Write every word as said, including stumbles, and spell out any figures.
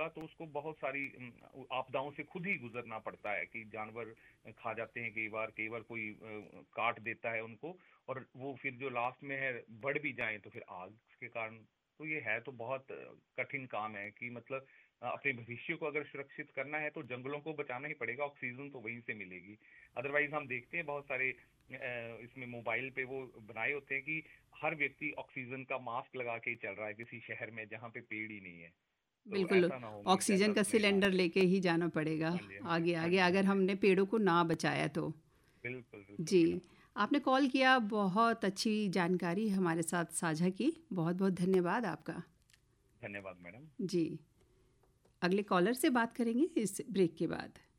होगा तो उसको बहुत सारी अम, आपदाओं से खुद ही गुजरना पड़ता है कि जानवर खा जाते हैं कई बार, कई बार कोई अ, काट देता है उनको, और वो फिर जो लास्ट में है बढ़ भी जाए तो फिर आग के कारण। तो ये है तो बहुत अ, कठिन काम है कि मतलब अ, अपने भविष्य को अगर सुरक्षित करना है तो जंगलों को बचाना ही पड़ेगा, ऑक्सीजन तो वहीं से मिलेगी। अदरवाइज हम देखते हैं बहुत सारे अ, इसमें मोबाइल पे वो बनाए होते हैं कि हर व्यक्ति ऑक्सीजन का मास्क लगा के ही चल रहा है किसी शहर में जहाँ पे पेड़ ही नहीं है। तो बिल्कुल, ऐसा ना हो, उम्मीद है ऑक्सीजन ऐसा का नहीं। हाँ सिलेंडर जी। लेके ही जाना पड़ेगा हाँ जी, हाँ जी, आगे हाँ आगे, जी, हाँ अगर जी। हमने पेड़ों को ना बचाया तो। बिल्कुल बिल्कुल जी, मैडम। आपने कॉल किया, बहुत अच्छी जानकारी हमारे साथ साझा की, बहुत बहुत धन्यवाद आपका। धन्यवाद मैडम। जी, अगले कॉलर से बात करेंगे इस ब्रेक के बाद।